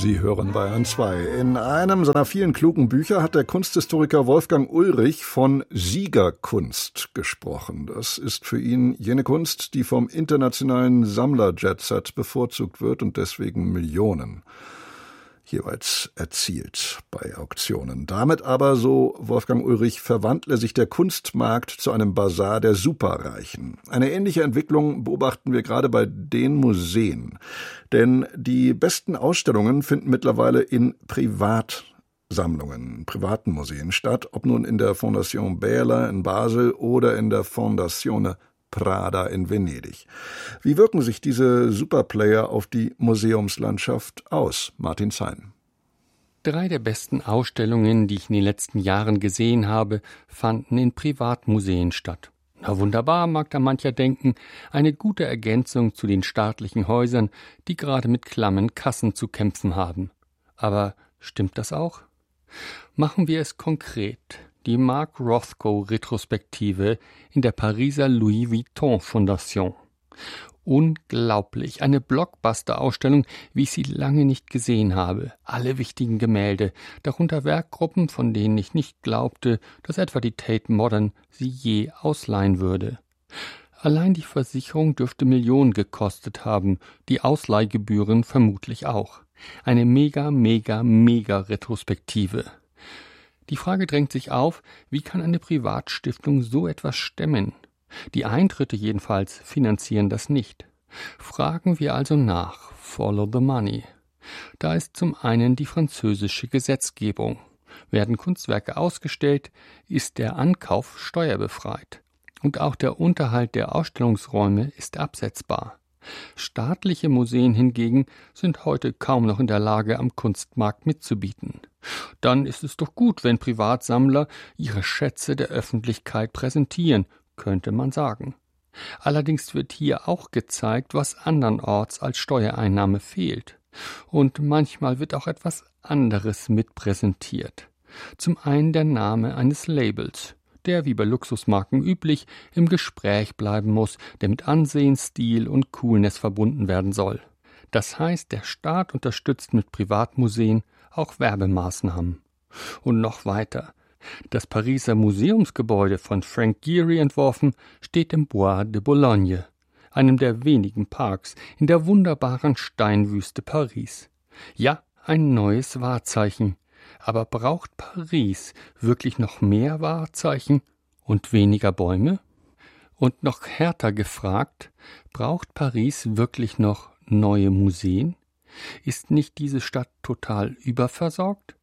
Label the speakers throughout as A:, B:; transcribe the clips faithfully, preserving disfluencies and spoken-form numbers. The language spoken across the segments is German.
A: Sie hören Bayern zwei. In einem seiner vielen klugen Bücher hat der Kunsthistoriker Wolfgang Ulrich von Siegerkunst gesprochen. Das ist für ihn jene Kunst, die vom internationalen Sammler-Jetset bevorzugt wird und deswegen Millionen jeweils erzielt bei Auktionen. Damit aber, so Wolfgang Ulrich, verwandle sich der Kunstmarkt zu einem Basar der Superreichen. Eine ähnliche Entwicklung beobachten wir gerade bei den Museen. Denn die besten Ausstellungen finden mittlerweile in Privatsammlungen, privaten Museen statt, ob nun in der Fondation Bähler in Basel oder in der Fondazione Prada in Venedig. Wie wirken sich diese Superplayer auf die Museumslandschaft aus? Martin Zein.
B: Drei der besten Ausstellungen, die ich in den letzten Jahren gesehen habe, fanden in Privatmuseen statt. Na wunderbar, mag da mancher denken, eine gute Ergänzung zu den staatlichen Häusern, die gerade mit klammen Kassen zu kämpfen haben. Aber stimmt das auch? Machen wir es konkret. Die Mark Rothko-Retrospektive in der Pariser Louis Vuitton Fondation. Unglaublich, eine Blockbuster-Ausstellung, wie ich sie lange nicht gesehen habe. Alle wichtigen Gemälde, darunter Werkgruppen, von denen ich nicht glaubte, dass etwa die Tate Modern sie je ausleihen würde. Allein die Versicherung dürfte Millionen gekostet haben, die Ausleihgebühren vermutlich auch. Eine mega, mega, mega Retrospektive. Die Frage drängt sich auf, wie kann eine Privatstiftung so etwas stemmen? Die Eintritte jedenfalls finanzieren das nicht. Fragen wir also nach, follow the money. Da ist zum einen die französische Gesetzgebung. Werden Kunstwerke ausgestellt, ist der Ankauf steuerbefreit. Und auch der Unterhalt der Ausstellungsräume ist absetzbar. Staatliche Museen hingegen sind heute kaum noch in der Lage, am Kunstmarkt mitzubieten. Dann ist es doch gut, wenn Privatsammler ihre Schätze der Öffentlichkeit präsentieren, könnte man sagen. Allerdings wird hier auch gezeigt, was andernorts als Steuereinnahme fehlt. Und manchmal wird auch etwas anderes mitpräsentiert. Zum einen der Name eines Labels, der wie bei Luxusmarken üblich im Gespräch bleiben muss, der mit Ansehen, Stil und Coolness verbunden werden soll. Das heißt, der Staat unterstützt mit Privatmuseen auch Werbemaßnahmen. Und noch weiter. Das Pariser Museumsgebäude von Frank Gehry entworfen steht im Bois de Boulogne, einem der wenigen Parks in der wunderbaren Steinwüste Paris. Ja, ein neues Wahrzeichen. Aber braucht Paris wirklich noch mehr Wahrzeichen und weniger Bäume? Und noch härter gefragt, braucht Paris wirklich noch neue Museen? Ist nicht diese Stadt total überversorgt?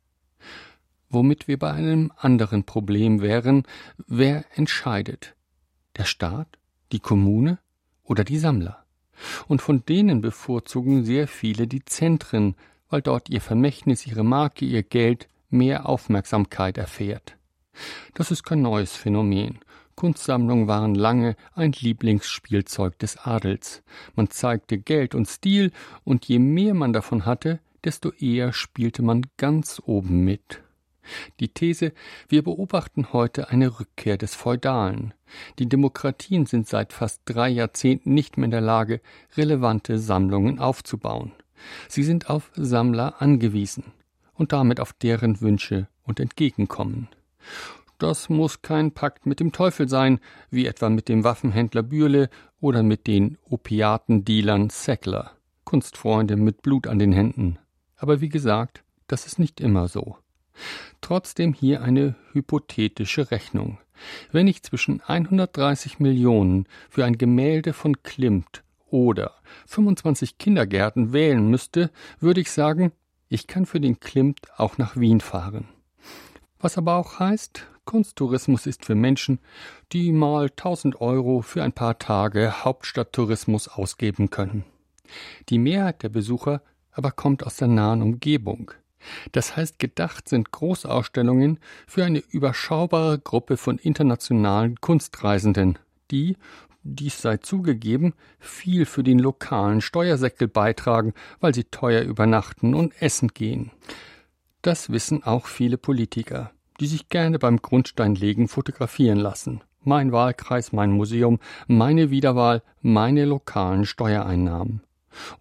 B: Womit wir bei einem anderen Problem wären, wer entscheidet? Der Staat, die Kommune oder die Sammler? Und von denen bevorzugen sehr viele die Zentren, weil dort ihr Vermächtnis, ihre Marke, ihr Geld mehr Aufmerksamkeit erfährt. Das ist kein neues Phänomen. Kunstsammlungen waren lange ein Lieblingsspielzeug des Adels. Man zeigte Geld und Stil, und je mehr man davon hatte, desto eher spielte man ganz oben mit. Die These, wir beobachten heute eine Rückkehr des Feudalen. Die Demokratien sind seit fast drei Jahrzehnten nicht mehr in der Lage, relevante Sammlungen aufzubauen. Sie sind auf Sammler angewiesen und damit auf deren Wünsche und Entgegenkommen. Das muss kein Pakt mit dem Teufel sein, wie etwa mit dem Waffenhändler Bürle oder mit den Opiatendealern Sackler, Kunstfreunde mit Blut an den Händen. Aber wie gesagt, das ist nicht immer so. Trotzdem hier eine hypothetische Rechnung. Wenn ich zwischen hundertdreißig Millionen für ein Gemälde von Klimt oder fünfundzwanzig Kindergärten wählen müsste, würde ich sagen, ich kann für den Klimt auch nach Wien fahren. Was aber auch heißt, Kunsttourismus ist für Menschen, die mal tausend Euro für ein paar Tage Hauptstadttourismus ausgeben können. Die Mehrheit der Besucher aber kommt aus der nahen Umgebung. Das heißt, gedacht sind Großausstellungen für eine überschaubare Gruppe von internationalen Kunstreisenden, die, dies sei zugegeben, viel für den lokalen Steuersäckel beitragen, weil sie teuer übernachten und essen gehen. Das wissen auch viele Politiker, die sich gerne beim Grundsteinlegen fotografieren lassen. Mein Wahlkreis, mein Museum, meine Wiederwahl, meine lokalen Steuereinnahmen.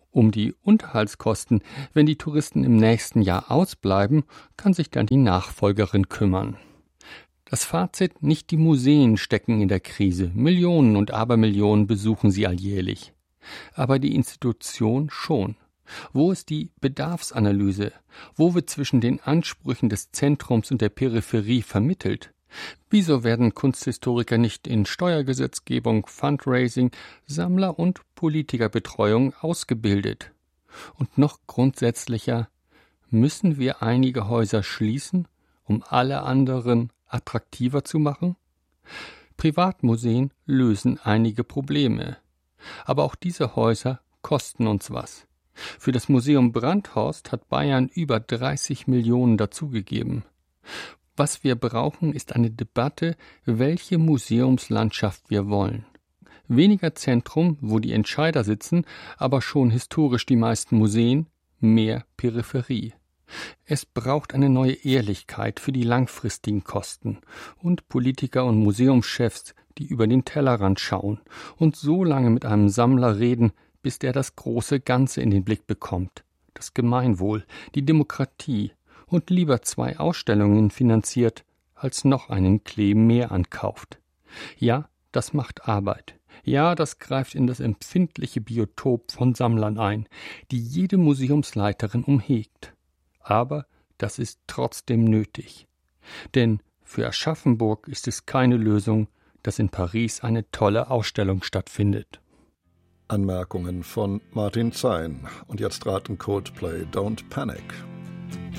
B: Um die Unterhaltskosten, wenn die Touristen im nächsten Jahr ausbleiben, kann sich dann die Nachfolgerin kümmern. Das Fazit: Nicht die Museen stecken in der Krise. Millionen und Abermillionen besuchen sie alljährlich. Aber die Institution schon. Wo ist die Bedarfsanalyse? Wo wird zwischen den Ansprüchen des Zentrums und der Peripherie vermittelt? Wieso werden Kunsthistoriker nicht in Steuergesetzgebung, Fundraising, Sammler- und Politikerbetreuung ausgebildet? Und noch grundsätzlicher: Müssen wir einige Häuser schließen, um alle anderen attraktiver zu machen? Privatmuseen lösen einige Probleme. Aber auch diese Häuser kosten uns was. Für das Museum Brandhorst hat Bayern über dreißig Millionen dazugegeben. Was wir brauchen, ist eine Debatte, welche Museumslandschaft wir wollen. Weniger Zentrum, wo die Entscheider sitzen, aber schon historisch die meisten Museen, mehr Peripherie. Es braucht eine neue Ehrlichkeit für die langfristigen Kosten und Politiker und Museumschefs, die über den Tellerrand schauen und so lange mit einem Sammler reden, bis der das große Ganze in den Blick bekommt, das Gemeinwohl, die Demokratie, und lieber zwei Ausstellungen finanziert, als noch einen Klee mehr ankauft. Ja, das macht Arbeit. Ja, das greift in das empfindliche Biotop von Sammlern ein, die jede Museumsleiterin umhegt. Aber das ist trotzdem nötig. Denn für Aschaffenburg ist es keine Lösung, dass in Paris eine tolle Ausstellung stattfindet.
A: Anmerkungen von Martin Zein. Und jetzt raten Coldplay Don't Panic.